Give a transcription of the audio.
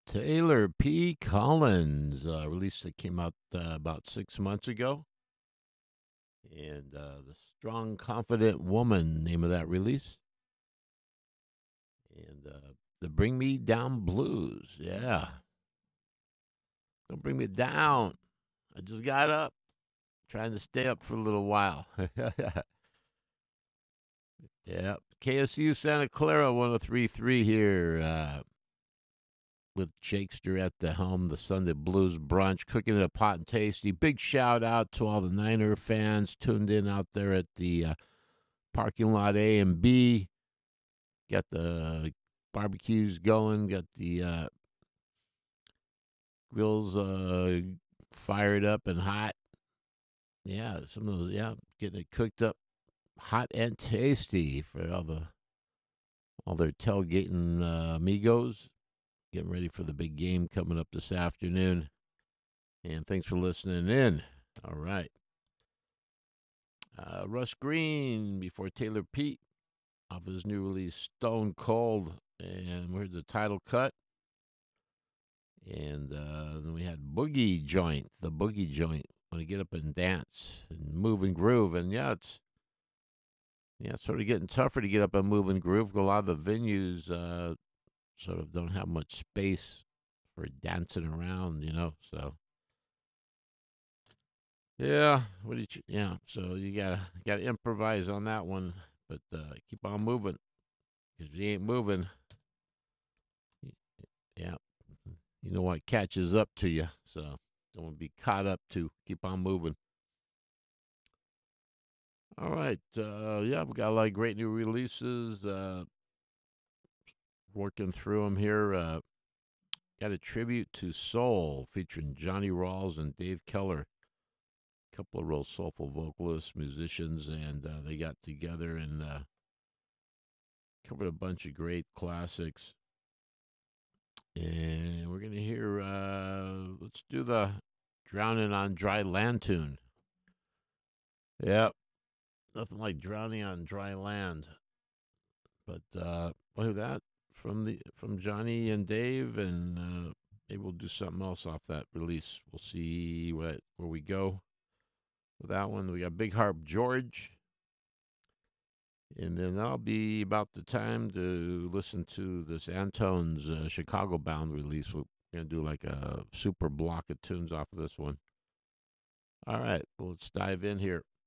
Taylor P. Collins, release that came out about 6 months ago. And The Strong, Confident Woman, name of that release. And The Bring Me Down Blues. Yeah. Don't bring me down. I just got up, trying to stay up for a little while. Yeah. KSU Santa Clara 1033 here. With Jakester at the helm, the Sunday Blues Brunch, cooking it up hot and tasty. Big shout out to all the Niner fans tuned in out there at the parking lot A and B. Got the barbecues going, got the grills fired up and hot. Yeah, some of those, getting it cooked up hot and tasty for all their tailgating amigos. Getting ready for the big game coming up this afternoon. And thanks for listening in. All right. Russ Green before Taylor Pete off his new release Stone Cold. And we heard the title cut. And then we had Boogie Joint, the Boogie Joint. Want to get up and dance and move and groove. And it's sort of getting tougher to get up and move and groove. A lot of the venues sort of don't have much space for dancing around, so. Yeah, so you gotta improvise on that one, but keep on moving, because if you ain't moving, yeah, you know what catches up to you, so don't want to be caught up to keep on moving. All right, we got a lot of great new releases, working through them here. Got a tribute to Soul featuring Johnny Rawls and Dave Keller. Couple of real soulful vocalists, musicians, and they got together and covered a bunch of great classics. And we're going to hear, let's do the Drowning on Dry Land tune. Yep. Nothing like drowning on dry land. But look at that from Johnny and Dave, and maybe we'll do something else off that release. We'll see where we go with that one. We got Big Harp George. And then that'll be about the time to listen to this Antone's Chicago Bound release. We're going to do like a super block of tunes off of this one. All right, well, let's dive in here.